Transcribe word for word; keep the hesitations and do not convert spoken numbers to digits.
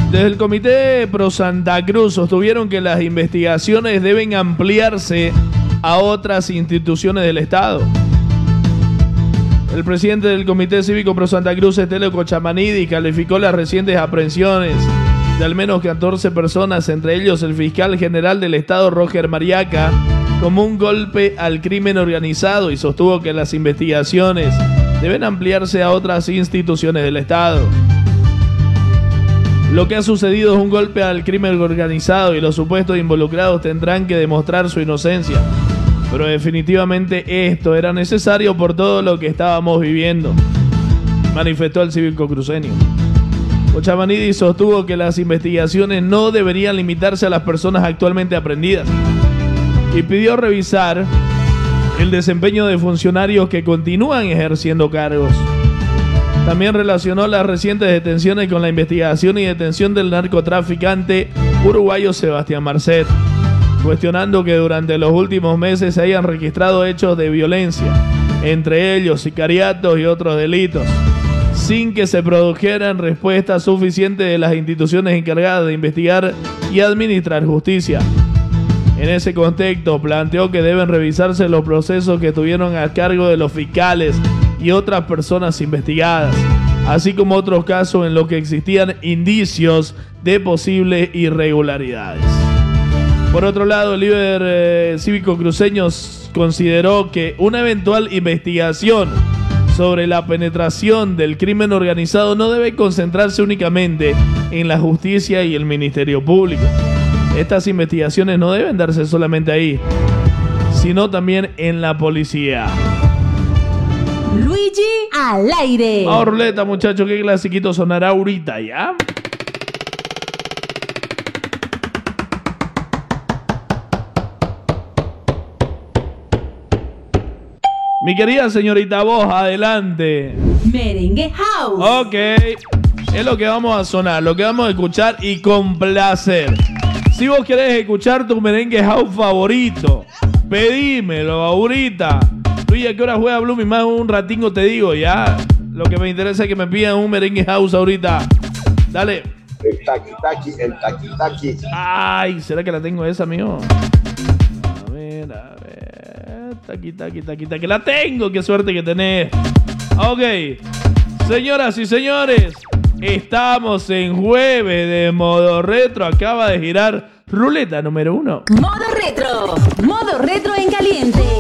Desde el Comité Pro Santa Cruz sostuvieron que las investigaciones deben ampliarse a otras instituciones del Estado. El presidente del Comité Cívico Pro Santa Cruz, Estelio Cochamanidi, calificó las recientes aprehensiones de al menos catorce personas, entre ellos el fiscal general del Estado, Roger Mariaca, como un golpe al crimen organizado y sostuvo que las investigaciones deben ampliarse a otras instituciones del Estado. Lo que ha sucedido es un golpe al crimen organizado y los supuestos involucrados tendrán que demostrar su inocencia. Pero definitivamente esto era necesario por todo lo que estábamos viviendo, manifestó el cívico cruceño. Cochamanidi sostuvo que las investigaciones no deberían limitarse a las personas actualmente aprehendidas y pidió revisar el desempeño de funcionarios que continúan ejerciendo cargos. También relacionó las recientes detenciones con la investigación y detención del narcotraficante uruguayo Sebastián Marcet, cuestionando que durante los últimos meses se hayan registrado hechos de violencia, entre ellos sicariatos y otros delitos, sin que se produjeran respuestas suficientes de las instituciones encargadas de investigar y administrar justicia. En ese contexto, planteó que deben revisarse los procesos que estuvieron a cargo de los fiscales y otras personas investigadas, así como otros casos en los que existían indicios de posibles irregularidades. Por otro lado, el líder eh, cívico cruceño consideró que una eventual investigación sobre la penetración del crimen organizado no debe concentrarse únicamente en la justicia y el Ministerio Público. Estas investigaciones no deben darse solamente ahí, sino también en la policía. Luigi al aire. Vamos, ruleta, muchachos, qué clasiquito sonará ahorita, ¿ya? Mi querida señorita Voz, adelante. Merengue House. Ok, es lo que vamos a sonar, lo que vamos a escuchar y complacer. Si vos querés escuchar tu merengue house favorito, pedímelo ahorita. Luis, ¿a qué hora juega Blumi? Más un ratingo te digo, ya. Lo que me interesa es que me pidan un merengue house ahorita. Dale. El taqui taqui, el taqui taqui. Ay, ¿será que la tengo esa, amigo? A ver, a ver. Taqui, taqui, taqui, taqui. La tengo, qué suerte que tenés. Ok, señoras y señores, estamos en jueves de modo retro. Acaba de girar ruleta número uno. Modo retro. Modo retro en caliente.